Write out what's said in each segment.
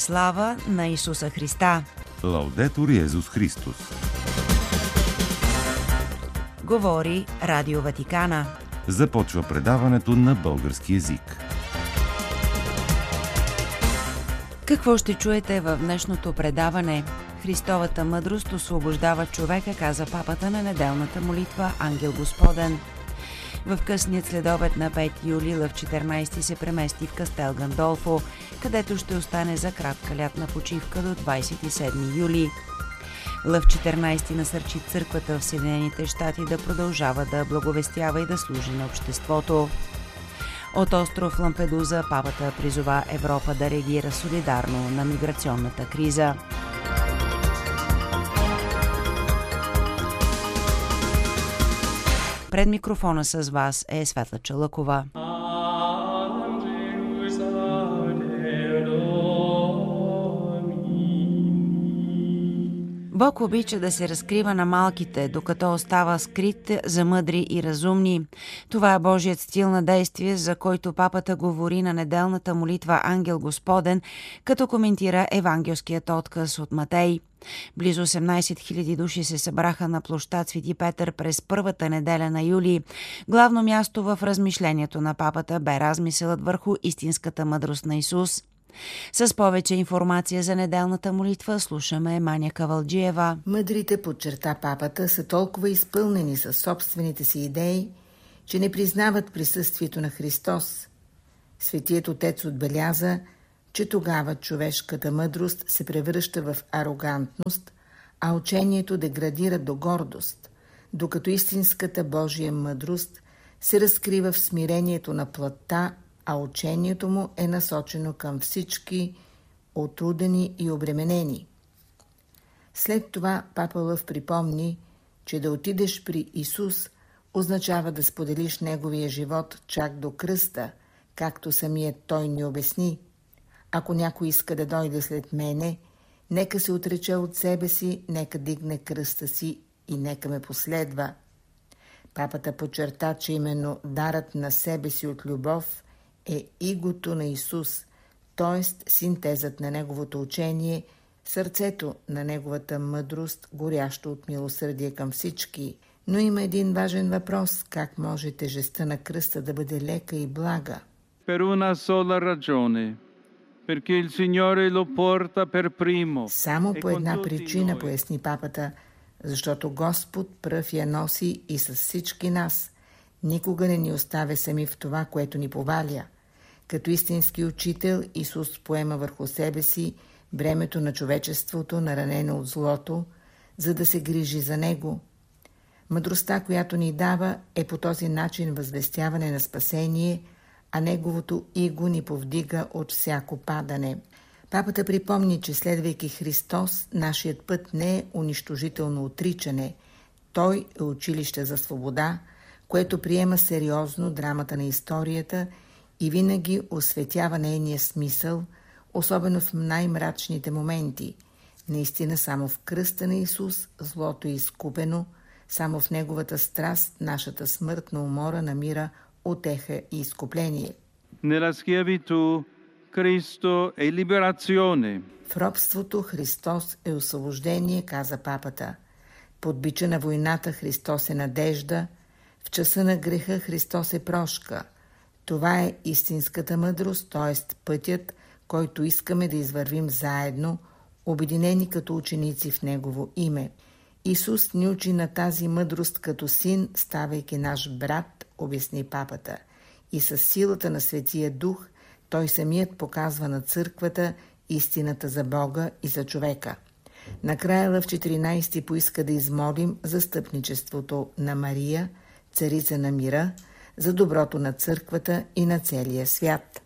Слава на Исуса Христа! Лаудетур Йезус Христос! Говори Радио Ватикана. Започва предаването на български език. Какво ще чуете в днешното предаване? Христовата мъдрост освобождава човека, каза папата на неделната молитва Ангел Господен. В късният следобед на 5 юли Лъв 14 се премести в Кастел Гандолфо, където ще остане за кратка лятна почивка до 27 юли. Лъв 14 насърчи църквата в Съединените щати да продължава да благовестява и да служи на обществото. От остров Лампедуза папата призова Европа да реагира солидарно на миграционната криза. Пред микрофона с вас е Светла Чалъкова. Бог обича да се разкрива на малките, докато остава скрит за мъдри и разумни. Това е Божият стил на действие, за който папата говори на неделната молитва Ангел Господен, като коментира евангелският отказ от Матей. Близо 18 000 души се събраха на площад Свети Петър през първата неделя на юли. Главно място в размишлението на папата бе размисълът върху истинската мъдрост на Исус. С повече информация за неделната молитва слушаме Маня Кавалджиева. Мъдрите, подчерта папата, са толкова изпълнени със собствените си идеи, че не признават присъствието на Христос. Светият Отец отбеляза, че тогава човешката мъдрост се превръща в арогантност, а учението деградира до гордост, докато истинската Божия мъдрост се разкрива в смирението на плътта, а учението му е насочено към всички отрудени и обременени. След това папа Лъв припомни, че да отидеш при Исус означава да споделиш неговия живот чак до кръста, както самият той ни обясни. Ако някой иска да дойде след мене, нека се отрече от себе си, нека дигне кръста си и нека ме последва. Папата подчерта, че именно дарът на себе си от любов е игото на Исус, т.е. синтезът на неговото учение, сърцето на неговата мъдрост, горящо от милосърдие към всички. Но има един важен въпрос: как може тежестта на кръста да бъде лека и блага? Per una sola ragione, perché il Signore lo porta per primo. Само по една причина, поясни папата, защото Господ пръв я носи и с всички нас. Никога не ни оставя сами в това, което ни поваля. Като истински учител, Исус поема върху себе си бремето на човечеството, наранено от злото, за да се грижи за него. Мъдростта, която ни дава, е по този начин възвестяване на спасение, а неговото иго ни повдига от всяко падане. Папата припомни, че следвайки Христос, нашият път не е унищожително отричане. Той е училище за свобода, което приема сериозно драмата на историята и винаги осветява нейния смисъл, особено в най-мрачните моменти. Наистина само в кръста на Исус злото е изкупено, само в неговата страст нашата смъртна умора намира утеха и изкупление. Nella schiavitù Cristo è liberazione. В робството Христос е освобождение, каза папата. Под бича на войната Христос е надежда, в часа на греха Христос е прошка. Това е истинската мъдрост, т.е. пътят, който искаме да извървим заедно, обединени като ученици в Негово име. Исус ни учи на тази мъдрост като син, ставайки наш брат, обясни папата. И със силата на Светия Дух той самият показва на църквата истината за Бога и за човека. Накрая Лъв 14 поиска да измолим застъпничеството на Мария, царица на мира, за доброто на църквата и на целия свят.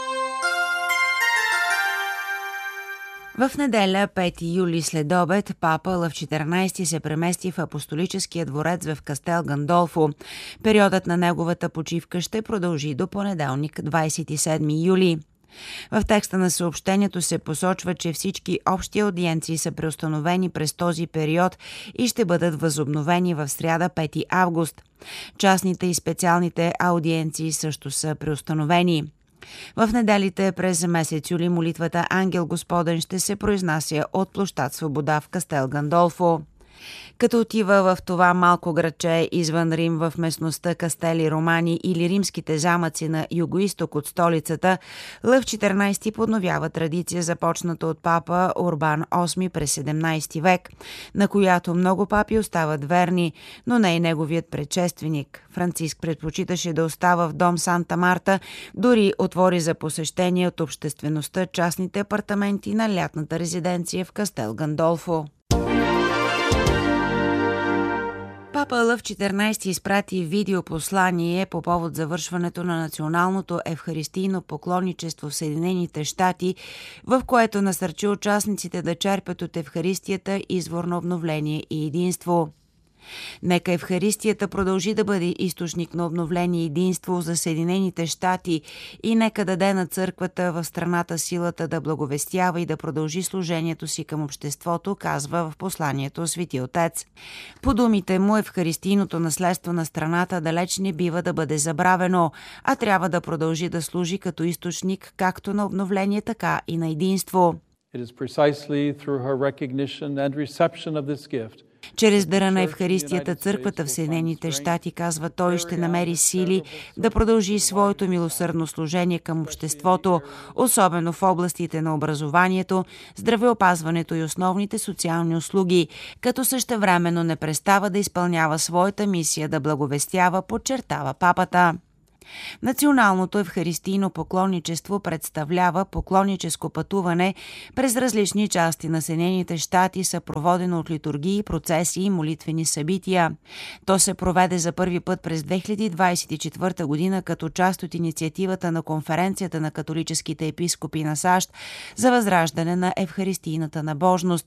В неделя, 5 юли следобед, папа Лъв 14 се премести в апостолическия дворец в Кастел Гандолфо. Периодът на неговата почивка ще продължи до понеделник, 27 юли. В текста на съобщението се посочва, че всички общи аудиенции са преустановени през този период и ще бъдат възобновени в сряда 5 август. Частните и специалните аудиенции също са преустановени. В неделите през месец юли молитвата Ангел Господен ще се произнася от площад Свобода в Кастел Гандолфо. Като отива в това малко градче извън Рим в местността Кастели Романи или римските замъци на югоизток от столицата, Лъв 14 подновява традиция, започната от папа Урбан VIII през 17 век, на която много папи остават верни, но не и неговият предшественик. Франциск предпочиташе да остава в дом Санта Марта, дори отвори за посещение от обществеността частните апартаменти на лятната резиденция в Кастел Гандолфо. Папа Лъв 14 изпрати видеопослание по повод завършването на националното евхаристийно поклонничество в Съединените щати, в което насърчи участниците да черпят от Евхаристията извор на обновление и единство. Нека Евхаристията продължи да бъде източник на обновление и единство за Съединените щати и нека даде на църквата в страната силата да благовестява и да продължи служението си към обществото, казва в посланието Свети Отец. По думите му, евхаристийното наследство на страната далеч не бива да бъде забравено, а трябва да продължи да служи като източник както на обновление, така и на единство. Чрез дара на Евхаристията църквата в Съединените щати, казва той, ще намери сили да продължи своето милосърдно служение към обществото, особено в областите на образованието, здравеопазването и основните социални услуги, като същевременно не престава да изпълнява своята мисия да благовестява, подчертава папата. Националното евхаристийно поклонничество представлява поклонническо пътуване през различни части на Съединените щати, съпроводено от литургии, процеси и молитвени събития. То се проведе за първи път през 2024 година като част от инициативата на Конференцията на католическите епископи на САЩ за възраждане на евхаристийната набожност.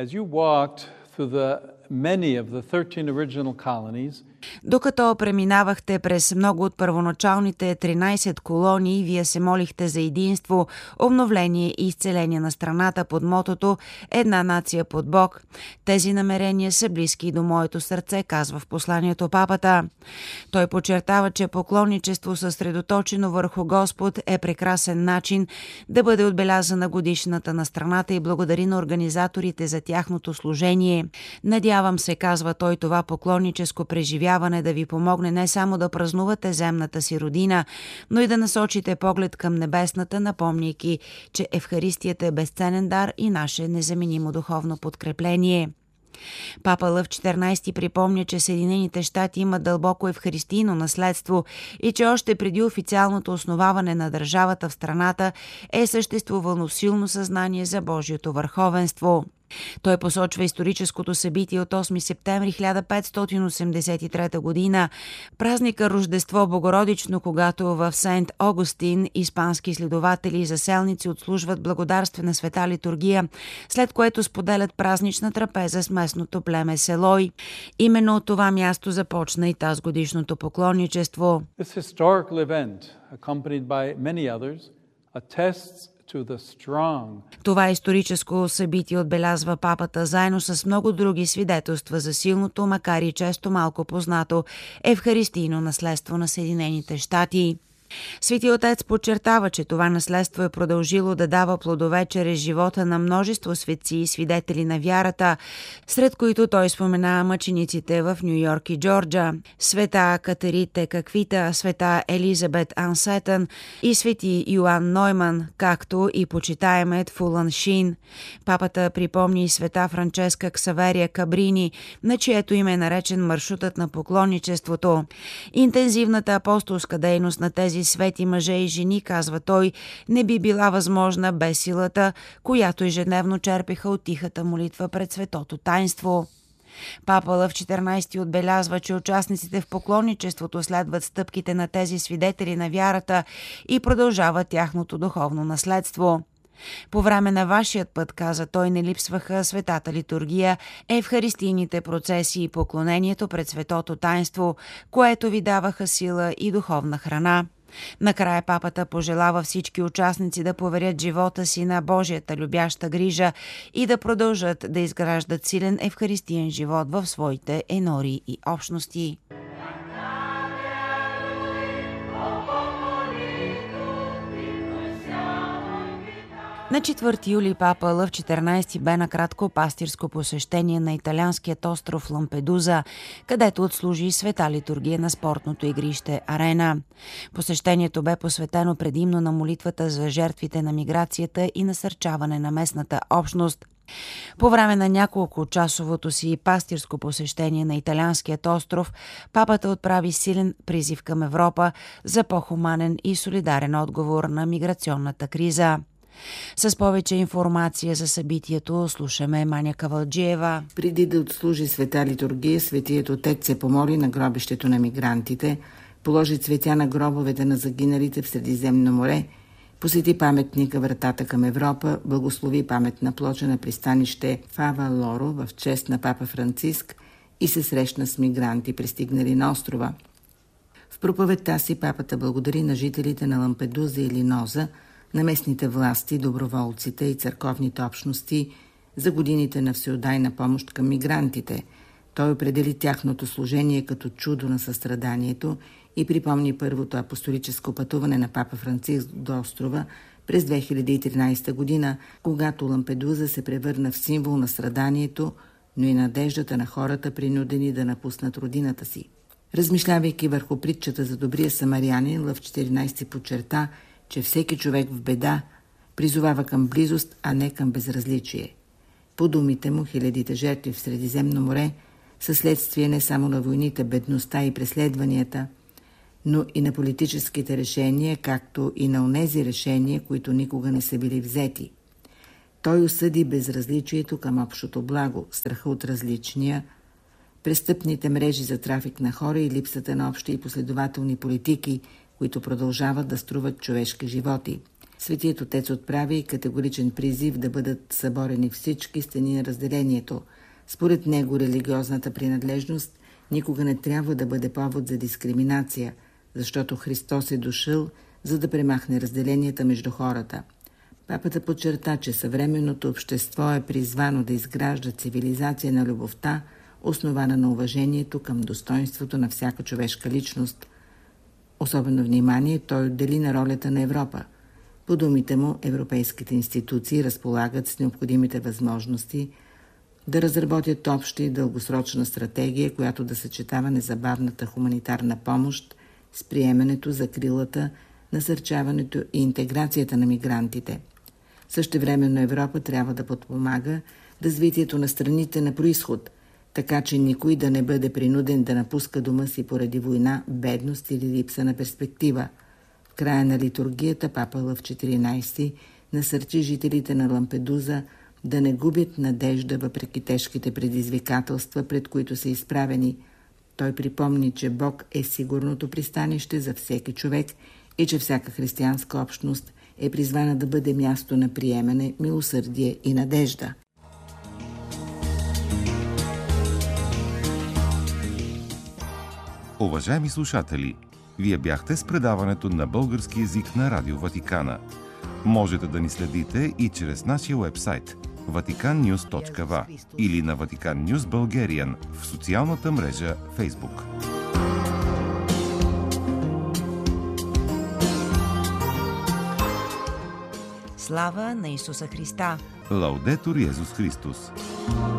Докато преминавахте през много от първоначалните 13 колонии, вие се молихте за единство, обновление и изцеление на страната под мотото «Една нация под Бог». Тези намерения са близки до моето сърце, казва в посланието папата. Той подчертава, че поклонничество съсредоточено върху Господ е прекрасен начин да бъде отбелязана годишната на страната и благодари на организаторите за тяхното служение. Надявам се, казва той, това поклонническо преживяване да ви помогне не само да празнувате земната си родина, но и да насочите поглед към небесната, напомняйки, че Евхаристията е безценен дар и наше незаменимо духовно подкрепление. Папа Лъв 14 припомня, че Съединените щати имат дълбоко евхаристийно наследство и че още преди официалното основаване на държавата в страната е съществувало силно съзнание за Божието върховенство. Той посочва историческото събитие от 8 септември 1583 година, празника Рождество Богородично, когато в Сент Огустин испански следователи и заселници отслужват благодарствена света литургия, след което споделят празнична трапеза с местното племе Селой. Именно от това място започна и тазгодишното поклонничество. Това историческо събитие, отбелязва папата, заедно с много други свидетелства за силното, макар и често малко познато, евхаристийно наследство на Съединените щати. Свети Отец подчертава, че това наследство е продължило да дава плодове чрез живота на множество светци и свидетели на вярата, сред които той споменава мъчениците в Ню Йорк и Джорджа, света Катерите Каквита, света Елизабет Ансетън и свети Йоан Нойман, както и почитаемият Фулан Шин. Папата припомни и света Франческа Ксаверия Кабрини, на чието име е наречен маршрутът на поклонничеството. Интензивната апостолска дейност на тези свети мъже и жени, казва той, не би била възможна без силата, която ежедневно черпеха от тихата молитва пред светото таинство. Папа Лъв 14 отбелязва, че участниците в поклонничеството следват стъпките на тези свидетели на вярата и продължават тяхното духовно наследство. По време на вашият път, каза той, не липсваха светата литургия, евхаристийните процеси и поклонението пред светото таинство, което ви даваха сила и духовна храна. Накрая папата пожелава всички участници да поверят живота си на Божията любяща грижа и да продължат да изграждат силен евхаристиен живот в своите енори и общности. На 4 юли папа Лъв 14 бе на кратко пастирско посещение на италианският остров Лампедуза, където отслужи света литургия на спортното игрище Арена. Посещението бе посветено предимно на молитвата за жертвите на миграцията и насърчаване на местната общност. По време на няколко часовото си пастирско посещение на италианският остров, папата отправи силен призив към Европа за по-хуманен и солидарен отговор на миграционната криза. С повече информация за събитието слушаме Маня Кавалджиева. Преди да отслужи света литургия, Светият Отец се помоли на гробището на мигрантите, положи цветя на гробовете на загиналите в Средиземно море, посети паметника Вратата към Европа, благослови паметна плоча на пристанище Фава Лоро в чест на папа Франциск и се срещна с мигранти, пристигнали на острова. В проповедта си папата благодари на жителите на Лампедуза и Линоза, на местните власти, доброволците и църковните общности за годините на всеотдайна помощ към мигрантите. Той определи тяхното служение като чудо на състраданието и припомни първото апостолическо пътуване на папа Франциск до острова през 2013 година, когато Лампедуза се превърна в символ на страданието, но и надеждата на хората, принудени да напуснат родината си. Размишлявайки върху притчата за добрия самарянин, Лъв 14 подчерта, че всеки човек в беда призовава към близост, а не към безразличие. По думите му, хилядите жертви в Средиземно море са следствие не само на войните, бедността и преследванията, но и на политическите решения, както и на онези решения, които никога не са били взети. Той осъди безразличието към общото благо, страха от различния, престъпните мрежи за трафик на хора и липсата на общи и последователни политики, които продължават да струват човешки животи. Светият Отец отправи категоричен призив да бъдат съборени всички стени на разделението. Според него религиозната принадлежност никога не трябва да бъде повод за дискриминация, защото Христос е дошъл, за да премахне разделенията между хората. Папата подчерта, че съвременното общество е призвано да изгражда цивилизация на любовта, основана на уважението към достоинството на всяка човешка личност. Особено внимание той отдели на ролята на Европа. По думите му, европейските институции разполагат с необходимите възможности да разработят обща и дългосрочна стратегия, която да съчетава незабавната хуманитарна помощ с приемането, закрилата, насърчаването и интеграцията на мигрантите. Същевременно Европа трябва да подпомага развитието на страните на произход, така че никой да не бъде принуден да напуска дома си поради война, бедност или липса на перспектива. В края на литургията папа Лъв 14 насърчи жителите на Лампедуза да не губят надежда въпреки тежките предизвикателства, пред които са изправени. Той припомни, че Бог е сигурното пристанище за всеки човек и че всяка християнска общност е призвана да бъде място на приемане, милосърдие и надежда. Уважаеми слушатели, вие бяхте с предаването на български език на Радио Ватикана. Можете да ни следите и чрез нашия уебсайт vaticannews.va или на Vatican News Bulgarian в социалната мрежа Facebook. Слава на Исуса Христа! Лаудетур Йезус Христос!